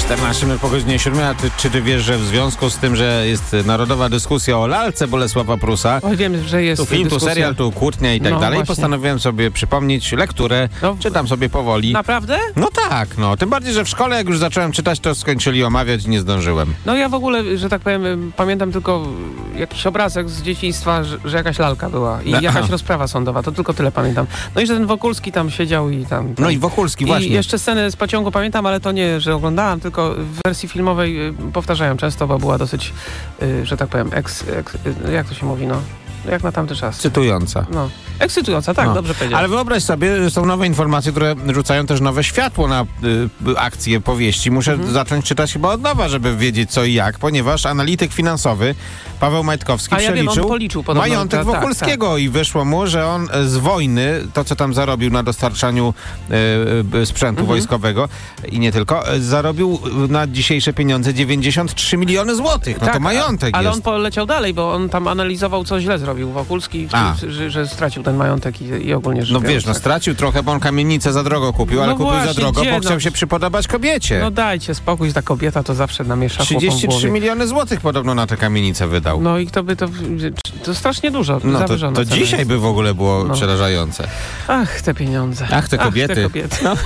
14 minut po godzinie 7. A czy ty wiesz, że w związku z tym, że jest narodowa dyskusja o lalce Bolesława Prusa, Oj, wiem, że jest tu film, dyskusja. tu serial, tu kłótnia i tak dalej, właśnie. postanowiłem sobie przypomnieć lekturę, czytam sobie powoli. Naprawdę? No tak, no. Tym bardziej, że w szkole, jak już zacząłem czytać, to skończyli omawiać i nie zdążyłem. No ja w ogóle, że tak powiem, pamiętam tylko jakiś obrazek z dzieciństwa, że jakaś lalka była i jakaś rozprawa sądowa, to tylko tyle pamiętam. No i że ten Wokulski tam siedział i tam... No i Wokulski, właśnie. I jeszcze scenę z pociągu pamiętam, ale to nie, że oglądałam, tylko w wersji filmowej powtarzają często, bo była dosyć, że tak powiem, jak to się mówi, no? Jak na tamty czas. Cytująca. No. Ekscytująca, tak, dobrze powiedziałeś. Ale wyobraź sobie, są nowe informacje, które rzucają też nowe światło na akcje powieści. Muszę zacząć czytać chyba od nowa, żeby wiedzieć co i jak, ponieważ analityk finansowy Paweł Majtkowski przeliczył majątek Wokulskiego i wyszło mu, że on z wojny, to co tam zarobił na dostarczaniu sprzętu wojskowego i nie tylko, zarobił na dzisiejsze pieniądze 93 miliony złotych. No to majątek ale jest. on poleciał dalej, bo on tam analizował, co źle zrobił Wokulski, że stracił ten majątek i ogólnie rzecz No biorąc, wiesz, no stracił trochę, bo on kamienicę za drogo kupił, ale kupił właśnie, za drogo, bo chciał się przypodobać kobiecie. No dajcie spokój, ta kobieta to zawsze namiesza 33 miliony złotych podobno na tę kamienicę wydał. No i to strasznie dużo. No to dzisiaj by w ogóle było przerażające. Ach, te pieniądze. Ach, te kobiety. No.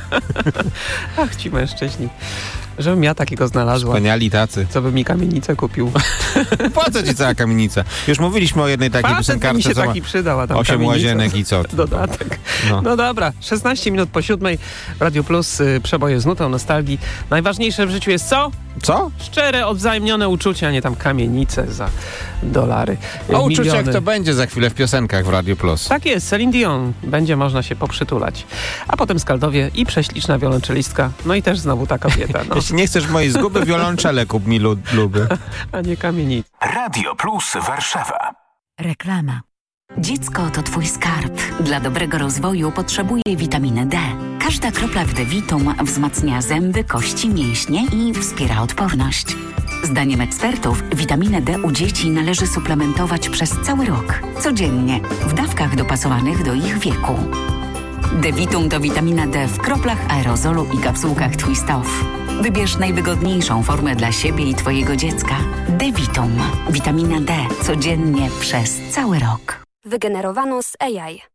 Ach, ci mężczyźni. Żebym ja takiego znalazła. Wspaniali tacy. Co by mi kamienicę kupił. Po co ci cała kamienica? Już mówiliśmy o jednej takiej piosenkarce, mi się co ma taki przydał, a tam 8 łazienek i co? Dodatek. No dobra, 16 minut po 7. Radio Plus, przeboje z nutą nostalgii. Najważniejsze w życiu jest co? Co? Szczere, odwzajemnione uczucia, a nie tam kamienice za dolary. O uczuciach to będzie za chwilę w piosenkach w Radio Plus. Tak jest, Celine Dion. Będzie można się poprzytulać. A potem Skaldowie i prześliczna wiolonczelistka. No i też znowu ta kobieta. No. Jeśli nie chcesz mojej zguby, wiolonczele kup mi luby. A nie kamienic. Radio Plus Warszawa. Reklama. Dziecko to twój skarb. Dla dobrego rozwoju potrzebuje witaminy D. Każda kropla w D-Vitum wzmacnia zęby, kości, mięśnie i wspiera odporność. Zdaniem ekspertów witaminę D u dzieci należy suplementować przez cały rok. Codziennie, w dawkach dopasowanych do ich wieku. D-Vitum to witamina D w kroplach, aerozolu i kapsułkach Twist Off. Wybierz najwygodniejszą formę dla siebie i twojego dziecka. D-Vitum. Witamina D. Codziennie przez cały rok. Wygenerowano z AI.